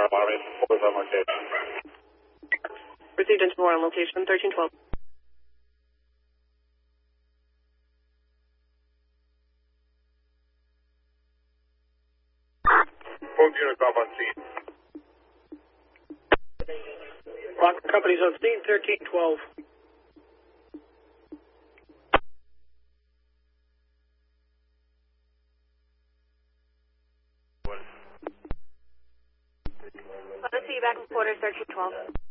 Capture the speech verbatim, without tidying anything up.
Fire Alarm was on location. Received engine four on location, thirteen twelve. Both units off on scene. Rocket Company's on scene, thirteen twelve. Let's see you back in quarters, thirteen twelve.